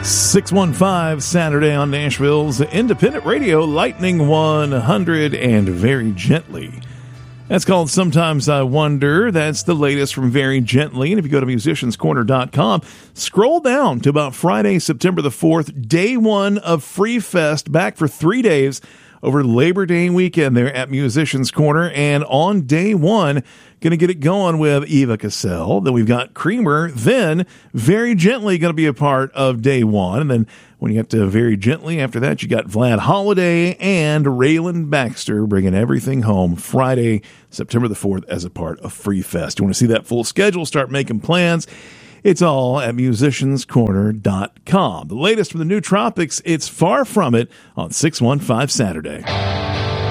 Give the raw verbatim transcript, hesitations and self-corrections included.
six one five Saturday on Nashville's Independent Radio, Lightning one hundred and Very Gently. That's called Sometimes I Wonder. That's the latest from Very Gently. And if you go to musicians corner dot com, scroll down to about Friday, September the fourth, day one of Free Fest, back for three days over Labor Day weekend there at Musicians Corner. And on day one, going to get it going with Eva Cassell. Then we've got Creamer. Then Very Gently going to be a part of day one. And then when you get to Very Gently, after that, you got Vlad Holiday and Raylan Baxter bringing everything home Friday, September the fourth as a part of Free Fest. You want to see that full schedule, start making plans. It's all at musicians corner dot com. The latest from the New Tropics, it's Far From It on six one five Saturday.